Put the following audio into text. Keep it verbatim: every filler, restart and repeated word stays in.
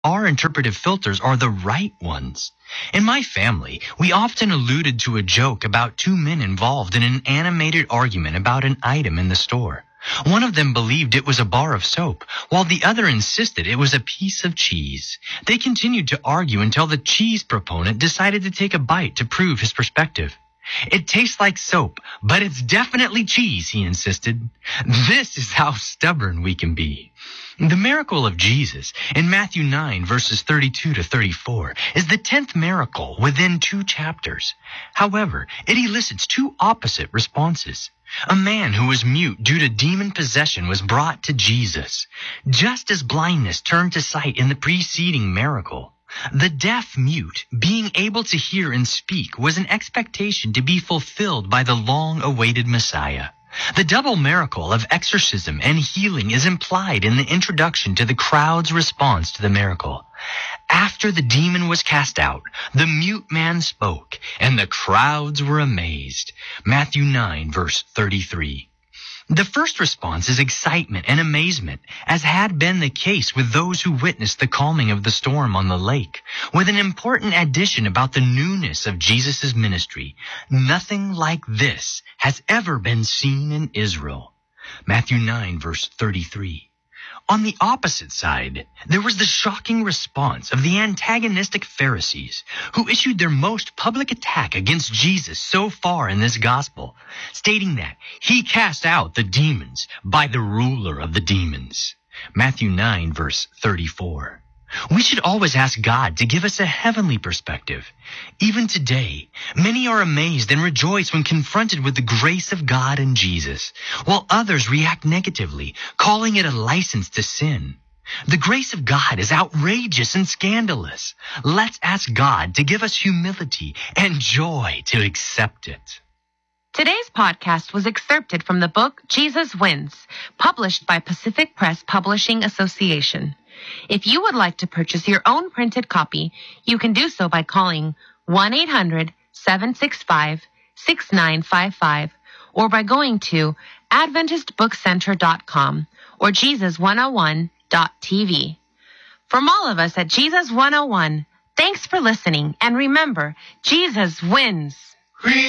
our interpretive filters are the right ones. In my family, we often alluded to a joke about two men involved in an animated argument about an item in the store. One of them believed it was a bar of soap, while the other insisted it was a piece of cheese. They continued to argue until the cheese proponent decided to take a bite to prove his perspective. "It tastes like soap, but it's definitely cheese," he insisted. This is how stubborn we can be. The miracle of Jesus in Matthew nine, verses thirty-two to thirty-four, is the tenth miracle within two chapters. However, it elicits two opposite responses. A man who was mute due to demon possession was brought to Jesus, just as blindness turned to sight in the preceding miracle. The deaf mute, being able to hear and speak, was an expectation to be fulfilled by the long-awaited Messiah. The double miracle of exorcism and healing is implied in the introduction to the crowd's response to the miracle. After the demon was cast out, the mute man spoke, and the crowds were amazed. Matthew nine, verse thirty-three. The first response is excitement and amazement, as had been the case with those who witnessed the calming of the storm on the lake, with an important addition about the newness of Jesus' ministry. Nothing like this has ever been seen in Israel. Matthew nine, verse thirty-three. On the opposite side, there was the shocking response of the antagonistic Pharisees, who issued their most public attack against Jesus so far in this gospel, stating that he cast out the demons by the ruler of the demons. Matthew nine, verse thirty-four. We should always ask God to give us a heavenly perspective. Even today, many are amazed and rejoice when confronted with the grace of God and Jesus, while others react negatively, calling it a license to sin. The grace of God is outrageous and scandalous. Let's ask God to give us humility and joy to accept it. Today's podcast was excerpted from the book Jesus Wins, published by Pacific Press Publishing Association. If you would like to purchase your own printed copy, you can do so by calling one eight hundred, seven six five, six nine five five or by going to adventist book center dot com or jesus one oh one dot t v. From all of us at Jesus one oh one, thanks for listening, and remember, Jesus wins.